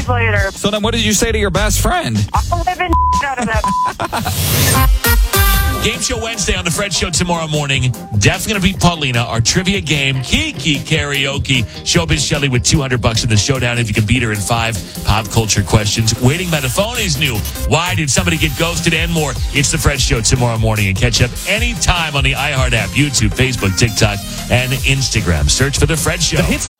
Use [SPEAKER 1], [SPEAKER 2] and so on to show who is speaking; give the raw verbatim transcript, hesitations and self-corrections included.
[SPEAKER 1] days later.
[SPEAKER 2] So then what did you say to your best friend?
[SPEAKER 1] I'm living out of that.
[SPEAKER 3] Game Show Wednesday on The Fred Show tomorrow morning. Definitely going to beat Paulina. Our trivia game, Kiki Karaoke. Showbiz Shelly with two hundred bucks in the showdown if you can beat her in five pop culture questions. Waiting by the phone is new. Why did somebody get ghosted and more? It's The Fred Show tomorrow morning. And catch up anytime on the iHeart app, YouTube, Facebook, TikTok, and Instagram. Search for The Fred Show.